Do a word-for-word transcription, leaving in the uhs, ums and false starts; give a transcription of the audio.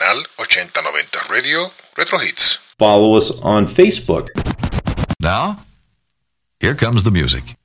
Canal ochenta noventa Radio Retro Hits. Follow us on Facebook. Now, here comes the music.